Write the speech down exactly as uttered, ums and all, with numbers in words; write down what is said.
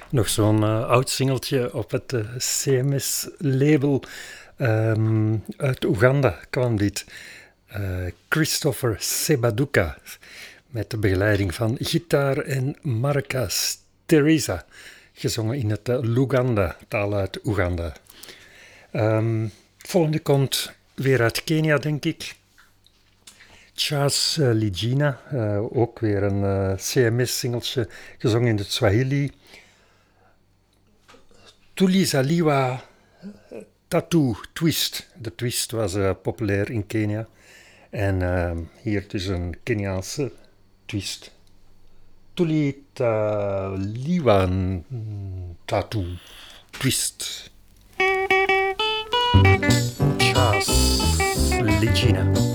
Nog zo'n uh, oud singeltje op het uh, C M S-label. Um, uit Oeganda kwam dit. Uh, Christopher Sebaduka. Met de begeleiding van gitaar en maracas. Teresa. Gezongen in het uh, Luganda, taal uit Oeganda. Um, het volgende komt weer uit Kenia, denk ik. Charles uh, Ligina. Uh, ook weer een uh, C M S-singeltje. Gezongen in het Swahili. Tulizaliwa Tattoo Twist. De twist was uh, populair in Kenia. En uh, hier dus een Keniaanse twist. Tulizaliwa Tattoo Twist. Charles Ligina.